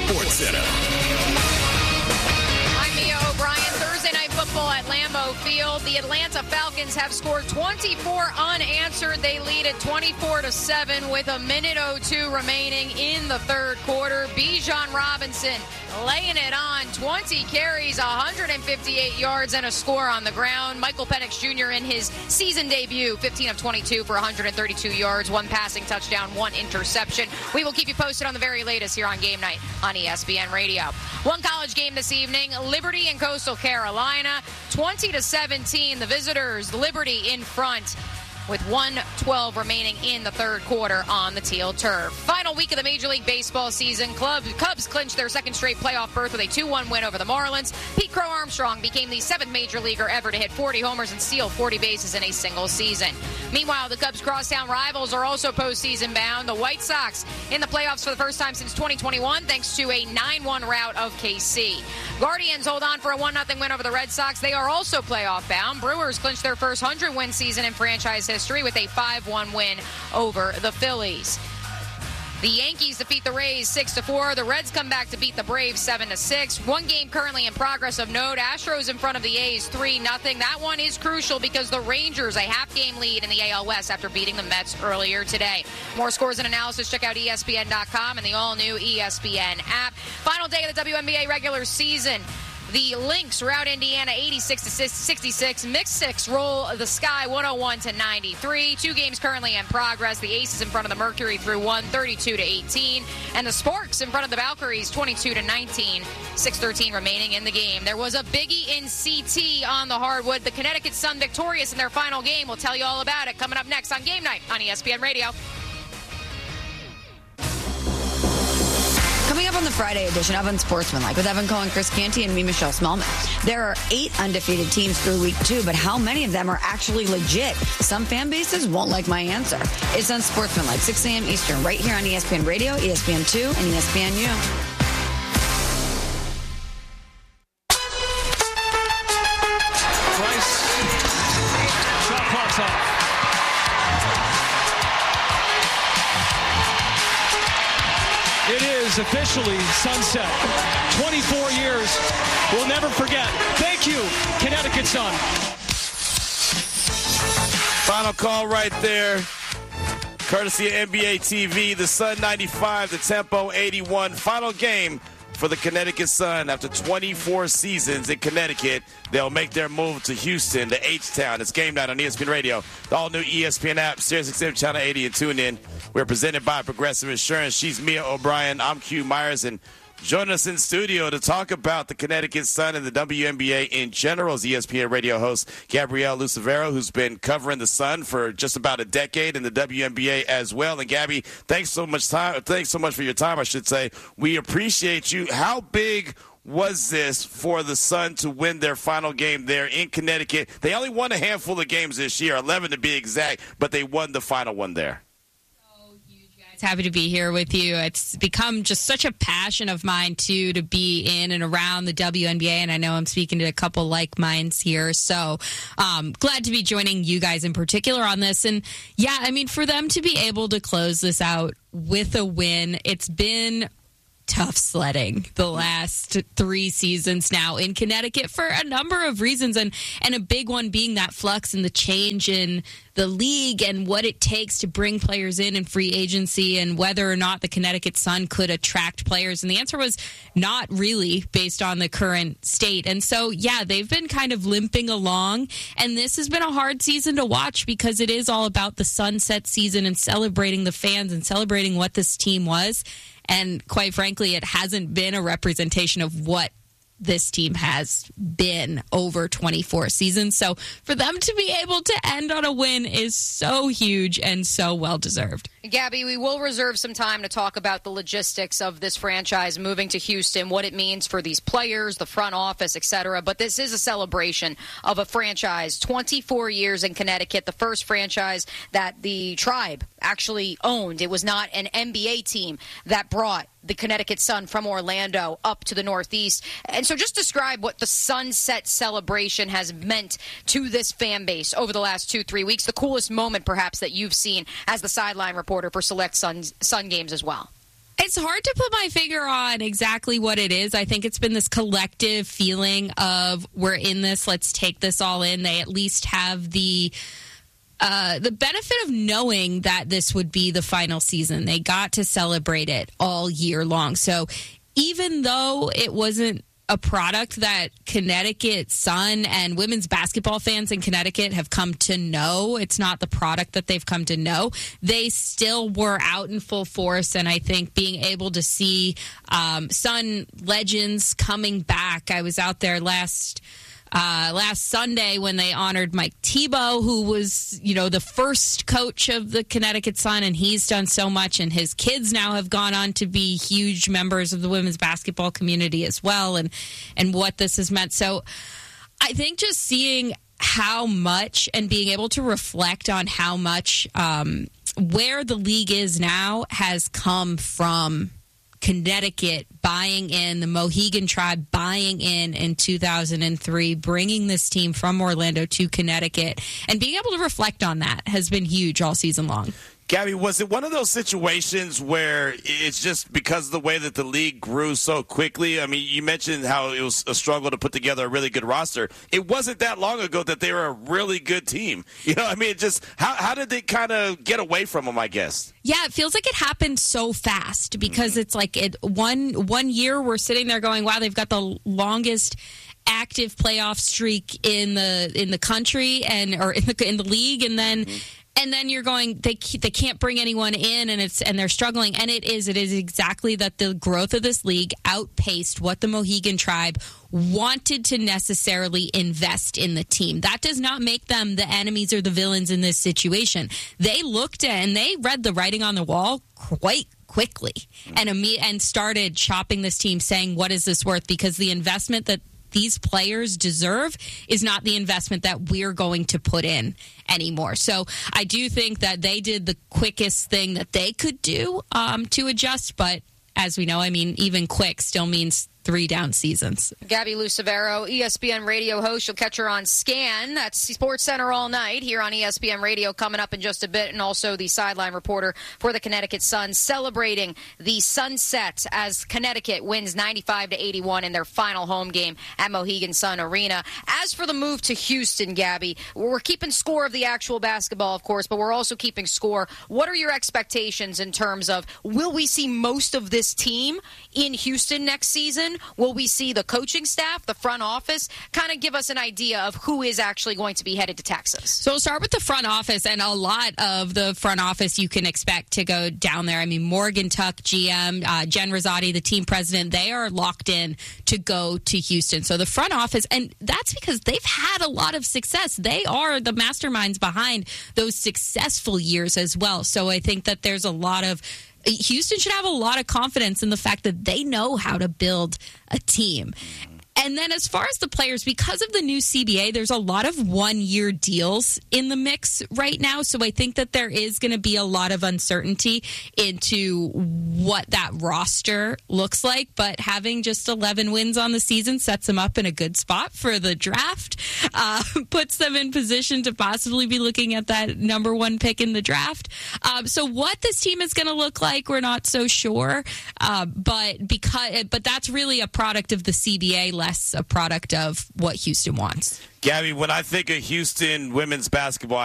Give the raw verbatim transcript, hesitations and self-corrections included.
Sports Center. I'm Mia O'Brien. Thursday Night Football at Lambeau Field. The Atlanta Falcons have scored twenty-four unanswered. They lead at twenty-four to seven with a minute oh two remaining in the third quarter. Bijan Robinson laying it on. twenty carries, one hundred fifty-eight yards, and a score on the ground. Michael Penix Junior in his season debut, fifteen of twenty-two for one hundred thirty-two yards, one passing touchdown, one interception. We will keep you posted on the very latest here on Game Night on E S P N Radio. One college game this evening, Liberty and Coastal Carolina, twenty to seventeen. The visitors, Liberty in front, with one twelve remaining in the third quarter on the teal turf. Final week of the Major League Baseball season. Club, Cubs clinched their second straight playoff berth with a two one win over the Marlins. Pete Crow Armstrong became the seventh Major Leaguer ever to hit forty homers and steal forty bases in a single season. Meanwhile, the Cubs' crosstown rivals are also postseason bound. The White Sox in the playoffs for the first time since twenty twenty-one thanks to a nine one rout of K C. Guardians hold on for a one nothing win over the Red Sox. They are also playoff bound. Brewers clinched their first one hundred win season in franchise history with a five one win over the Phillies. The Yankees defeat the Rays six to four. The Reds come back to beat the Braves seven to six. One game currently in progress of note. Astros in front of the A's three nothing. That one is crucial because the Rangers a half-game lead in the A L West after beating the Mets earlier today. More scores and analysis, check out E S P N dot com and the all-new E S P N app. Final day of the W N B A regular season. The Lynx rout Indiana eighty-six to sixty-six. Mystics roll the Sky one oh one to ninety-three. Two games currently in progress. The Aces in front of the Mercury through one, thirty-two to eighteen. And the Sparks in front of the Valkyries twenty-two to nineteen. six thirteen remaining in the game. There was a biggie in C T on the hardwood. The Connecticut Sun victorious in their final game. We'll tell you all about it coming up next on Game Night on E S P N Radio. Coming up on the Friday edition of Unsportsmanlike with Evan Cohen, Chris Canty, and me, Michelle Smallman. There are eight undefeated teams through week two, but how many of them are actually legit? Some fan bases won't like my answer. It's Unsportsmanlike, six a.m. Eastern, right here on E S P N Radio, E S P N two, and E S P N U. Price. Shot clock's off. It is officially sunset. twenty-four years. We'll never forget. Thank you, Connecticut Sun. Final call right there. Courtesy of N B A T V. The Sun ninety-five, the Tempo eighty-one. Final game for the Connecticut Sun. After twenty-four seasons in Connecticut, they'll make their move to Houston, to H-Town. It's Game Night on E S P N Radio, the all-new E S P N app, Sirius X M Channel eighty, and tune in. We're presented by Progressive Insurance. She's Mia O'Brien. I'm Q Myers, and join us in studio to talk about the Connecticut Sun and the W N B A in general is E S P N Radio host Gabrielle Lucevero, who's been covering the Sun for just about a decade, and the W N B A as well. And Gabby, thanks so much time. Thanks so much for your time, I should say. We appreciate you. How big was this for the Sun to win their final game there in Connecticut? They only won a handful of games this year, eleven to be exact, but they won the final one there. Happy to be here with you. It's become just such a passion of mine, too, to be in and around the W N B A, and I know I'm speaking to a couple like minds here, so um, glad to be joining you guys in particular on this. And, yeah, I mean, for them to be able to close this out with a win, it's been tough sledding the last three seasons now in Connecticut for a number of reasons, and and a big one being that flux and the change in the league and what it takes to bring players in in free agency and whether or not the Connecticut Sun could attract players. And the answer was not really, based on the current state. And so, yeah, they've been kind of limping along, and this has been a hard season to watch because it is all about the sunset season and celebrating the fans and celebrating what this team was. And quite frankly, it hasn't been a representation of what this team has been over twenty-four seasons. So for them to be able to end on a win is so huge and so well-deserved. Gabby, we will reserve some time to talk about the logistics of this franchise moving to Houston, what it means for these players, the front office, et cetera. But this is a celebration of a franchise, twenty-four years in Connecticut, the first franchise that the Tribe actually owned. It was not an N B A team that brought the Connecticut Sun from Orlando up to the Northeast. And so just describe what the sunset celebration has meant to this fan base over the last two, three weeks, the coolest moment perhaps that you've seen as the sideline reporter for select Sun, Sun games as well. It's hard to put my finger on exactly what it is. I think it's been this collective feeling of we're in this, let's take this all in. They at least have the uh, the benefit of knowing that this would be the final season. They got to celebrate it all year long. So even though it wasn't a product that Connecticut Sun and women's basketball fans in Connecticut have come to know, it's not the product that they've come to know, they still were out in full force. And I think being able to see um, Sun legends coming back, I was out there last Uh, last Sunday when they honored Mike Tebow, who was, you know, the first coach of the Connecticut Sun, and he's done so much, and his kids now have gone on to be huge members of the women's basketball community as well, and, and what this has meant. So I think just seeing how much and being able to reflect on how much um, where the league is now has come from Connecticut buying in, the Mohegan Tribe buying in in two thousand three, bringing this team from Orlando to Connecticut, and being able to reflect on that has been huge all season long. Gabby, was it one of those situations where it's just because of the way that the league grew so quickly? I mean, you mentioned how it was a struggle to put together a really good roster. It wasn't that long ago that they were a really good team. You know, I mean, it just how how did they kind of get away from them, I guess? Yeah, it feels like it happened so fast because mm-hmm. it's like it one one year we're sitting there going, wow, they've got the longest active playoff streak in the in the country and or in the in the league, and then mm-hmm. And then you're going, they they can't bring anyone in, and it's and they're struggling. And it is, it is exactly that the growth of this league outpaced what the Mohegan Tribe wanted to necessarily invest in the team. That does not make them the enemies or the villains in this situation. They looked at and they read the writing on the wall quite quickly and and started shopping this team, saying, what is this worth? Because the investment that these players deserve is not the investment that we're going to put in anymore. So I do think that they did the quickest thing that they could do um, to adjust. But as we know, I mean, even quick still means three down seasons. Gabby Lucevero, E S P N radio host. You'll catch her on Scan. That's Sports Center all night here on E S P N Radio coming up in just a bit. And also the sideline reporter for the Connecticut Sun celebrating the sunset as Connecticut wins ninety-five to eighty-one in their final home game at Mohegan Sun Arena. As for the move to Houston, Gabby, we're keeping score of the actual basketball, of course, but we're also keeping score. What are your expectations in terms of will we see most of this team in Houston next season? Will we see the coaching staff, the front office? Kind of give us an idea of who is actually going to be headed to Texas. So we'll start with the front office, and a lot of the front office you can expect to go down there. I mean, Morgan Tuck, G M, uh, Jen Rosati, the team president, they are locked in to go to Houston. So the front office, and that's because they've had a lot of success. They are the masterminds behind those successful years as well. So I think that there's a lot of Houston should have a lot of confidence in the fact that they know how to build a team. And then as far as the players, because of the new C B A, there's a lot of one-year deals in the mix right now. So I think that there is going to be a lot of uncertainty into what that roster looks like. But having just eleven wins on the season sets them up in a good spot for the draft, uh, puts them in position to possibly be looking at that number one pick in the draft. Um, so what this team is going to look like, we're not so sure. Uh, but because, but that's really a product of the C B A, less a product of what Houston wants. Gabby, when I think of Houston women's basketball,